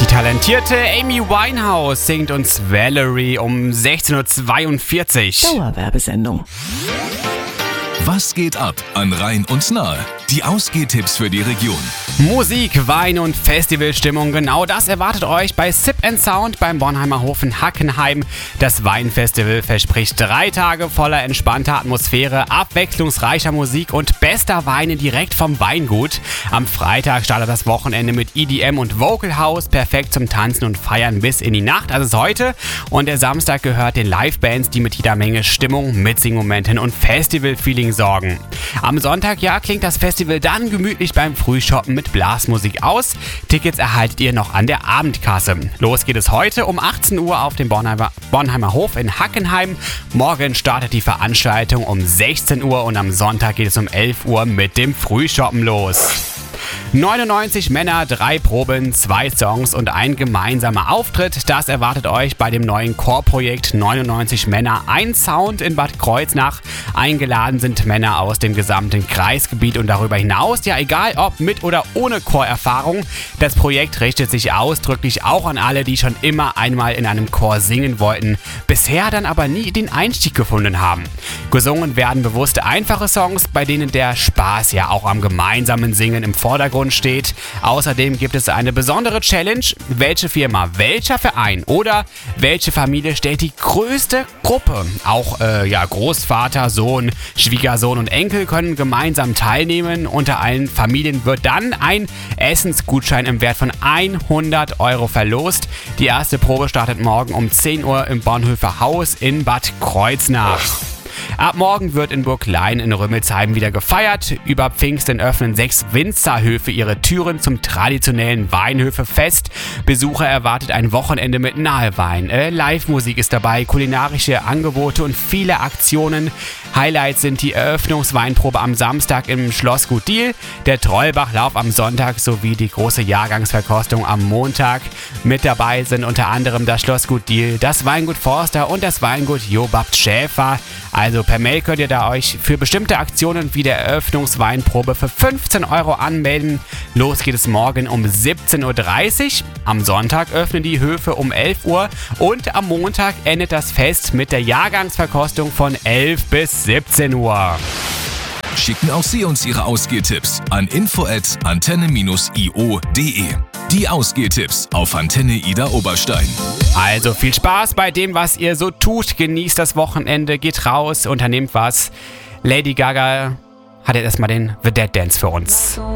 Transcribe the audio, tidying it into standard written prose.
Die talentierte Amy Winehouse singt uns Valerie um 16.42 Uhr. Dauerwerbesendung. Was geht ab an Rhein und Nahe? Die Ausgehtipps für die Region. Musik, Wein und Festivalstimmung, genau das erwartet euch bei Sip & Sound beim Bornheimer Hof in Hackenheim. Das Weinfestival verspricht 3 Tage voller entspannter Atmosphäre, abwechslungsreicher Musik und bester Weine direkt vom Weingut. Am Freitag startet das Wochenende mit EDM und Vocal House, perfekt zum Tanzen und Feiern bis in die Nacht, also ist heute. Und der Samstag gehört den Livebands, die mit jeder Menge Stimmung, Mitsingmomenten und Festival-Feeling sorgen. Am Sonntag, klingt das Festival dann gemütlich beim Frühshoppen mit Blasmusik aus. Tickets erhaltet ihr noch an der Abendkasse. Los geht es heute um 18 Uhr auf dem Bornheimer Hof in Hackenheim. Morgen startet die Veranstaltung um 16 Uhr und am Sonntag geht es um 11 Uhr mit dem Frühshoppen los. 99 Männer, 3 Proben, 2 Songs und ein gemeinsamer Auftritt. Das erwartet euch bei dem neuen Chorprojekt 99 Männer, ein Sound in Bad Kreuznach. Eingeladen sind Männer aus dem gesamten Kreisgebiet und darüber hinaus, egal ob mit oder ohne Chorerfahrung. Das Projekt richtet sich ausdrücklich auch an alle, die schon immer einmal in einem Chor singen wollten, bisher dann aber nie den Einstieg gefunden haben. Gesungen werden bewusst einfache Songs, bei denen der Spaß auch am gemeinsamen Singen im Vordergrund steht. Außerdem gibt es eine besondere Challenge. Welche Firma, welcher Verein oder welche Familie stellt die größte Gruppe? Auch Großvater, Sohn, Schwiegersohn und Enkel können gemeinsam teilnehmen. Unter allen Familien wird dann ein Essensgutschein im Wert von 100 € verlost. Die erste Probe startet morgen um 10 Uhr im Bonhoeffer Haus in Bad Kreuznach. Ab morgen wird in Burg Laien in Rümmelsheim wieder gefeiert. Über Pfingsten öffnen 6 Winzerhöfe ihre Türen zum traditionellen Weinhöfefest. Besucher erwartet ein Wochenende mit Nahewein. Live-Musik ist dabei, kulinarische Angebote und viele Aktionen. Highlights sind die Eröffnungsweinprobe am Samstag im Schlossgut Diehl, der Trollbachlauf am Sonntag sowie die große Jahrgangsverkostung am Montag. Mit dabei sind unter anderem das Schlossgut Diehl, das Weingut Forster und das Weingut Jobabt Schäfer. Also per Mail könnt ihr da euch für bestimmte Aktionen wie der Eröffnungsweinprobe für 15 € anmelden. Los geht es morgen um 17.30 Uhr. Am Sonntag öffnen die Höfe um 11 Uhr und am Montag endet das Fest mit der Jahrgangsverkostung von 11 bis 17 Uhr. Schicken auch Sie uns Ihre Ausgehtipps an info@antenne-io.de. Die Ausgehtipps auf Antenne Ida Oberstein. Also viel Spaß bei dem, was ihr so tut. Genießt das Wochenende, geht raus, unternehmt was. Lady Gaga hat jetzt erstmal den The Dead Dance für uns.